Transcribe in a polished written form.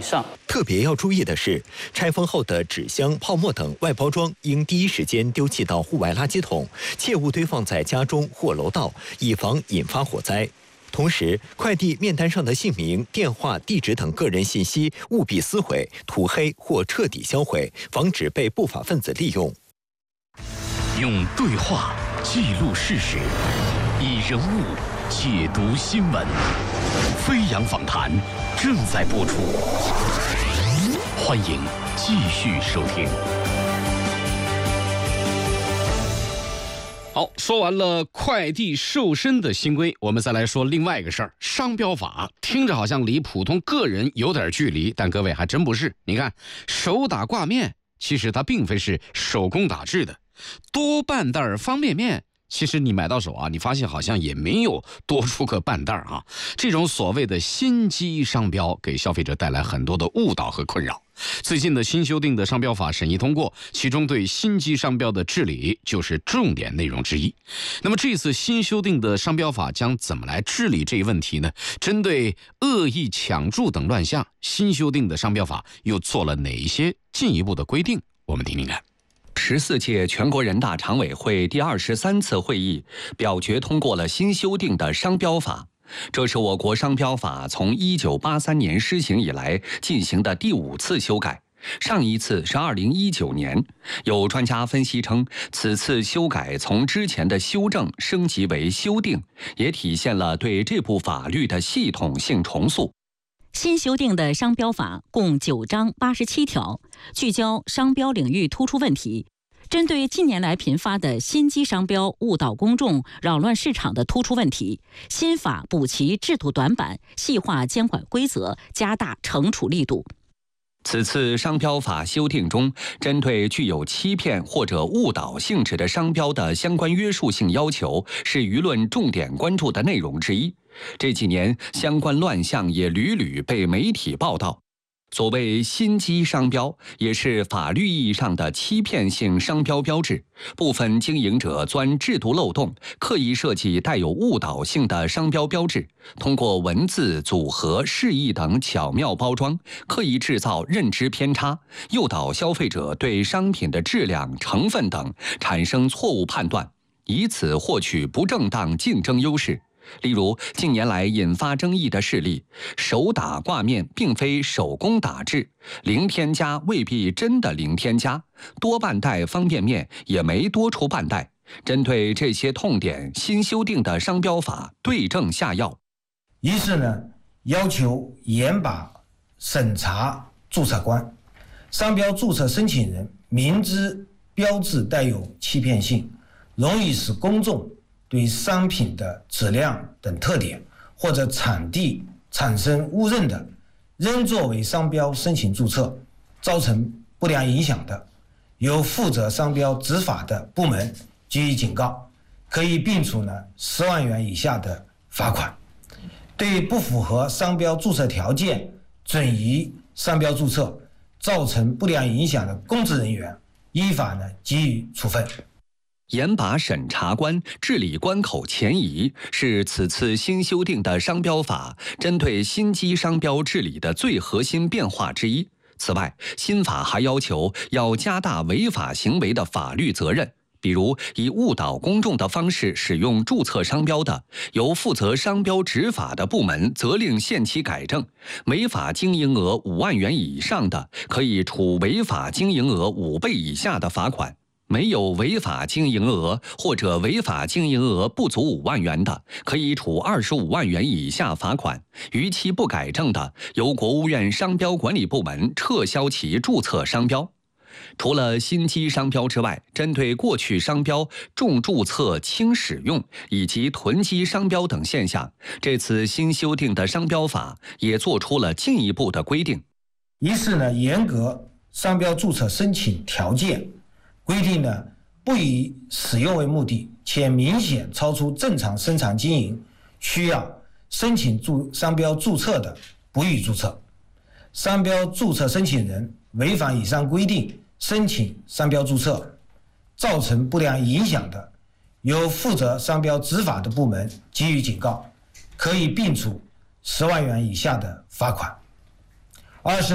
上。 特别要注意的是，拆封后的纸箱、泡沫等外包装应第一时间丢弃到户外垃圾桶，切勿堆放在家中或楼道，以防引发火灾。同时，快递面单上的姓名、电话、地址等个人信息务必撕毁、涂黑或彻底销毁，防止被不法分子利用。 用对话记录事实，以人物解读新闻。飞扬访谈正在播出，欢迎继续收听。好，说完了快递瘦身的新规，我们再来说另外一个事儿。商标法听着好像离普通个人有点距离，但各位还真不是。你看，手打挂面其实它并非是手工打制的，多半袋方便面其实你买到手啊，你发现好像也没有多出个半袋啊。这种所谓的心机商标给消费者带来很多的误导和困扰。最近的新修订的商标法审议通过，其中对心机商标的治理就是重点内容之一。那么这次新修订的商标法将怎么来治理这一问题呢？针对恶意抢注等乱象，新修订的商标法又做了哪一些进一步的规定？我们听听看。 14届全国人大常委会第23次会议表决通过了新修订的商标法，这是我国商标法从1983年施行以来进行的第5次修改，上一次是2019年。有专家分析称，此次修改从之前的修正升级为修订，也体现了对这部法律的系统性重塑。 新修订的商标法共9章87条，聚焦商标领域突出问题，针对近年来频发的心机商标误导公众、扰乱市场的突出问题，新法补齐制度短板，细化监管规则，加大惩处力度。 此次商标法修订中，针对具有欺骗或者误导性质的商标的相关约束性要求，是舆论重点关注的内容之一。这几年，相关乱象也屡屡被媒体报道。所谓心机商标，也是法律意义上的欺骗性商标标志。部分经营者钻制度漏洞，刻意设计带有误导性的商标标志，通过文字组合、示意等巧妙包装，刻意制造认知偏差，诱导消费者对商品的质量、成分等产生错误判断，以此获取不正当竞争优势。例如，近年来引发争议的事例，手打挂面并非手工打制，零添加未必真的零添加，多半袋方便面也没多出半袋。针对这些痛点，新修订的商标法对症下药。 一是呢，要求严把审查注册关，商标注册申请人明知标志带有欺骗性，容易使公众对商品的质量等特点或者产地产生误认的，仍作为商标申请注册，造成不良影响的，由负责商标执法的部门给予警告，可以并处10万元以下的罚款。对不符合商标注册条件、准予商标注册，造成不良影响的公职人员，依法给予处分。 严把审查关，治理关口前移，是此次新修订的商标法针对心机商标治理的最核心变化之一。此外，新法还要求要加大违法行为的法律责任，比如以误导公众的方式使用注册商标的，由负责商标执法的部门责令限期改正；违法经营额5万元以上的，可以处违法经营额5倍以下的罚款。没有违法经营额或者违法经营额不足5万元的，可以处25万元以下罚款；逾期不改正的，由国务院商标管理部门撤销其注册商标。除了心机商标之外，针对过去商标重注册轻使用以及囤积商标等现象，这次新修订的商标法也做出了进一步的规定。 一是严格商标注册申请条件，规定不以使用为目的，且明显超出正常生产经营需要申请商标注册的，不予注册。商标注册申请人违反以上规定申请商标注册，造成不良影响的，由负责商标执法的部门给予警告，可以并处10万元以下的罚款。二是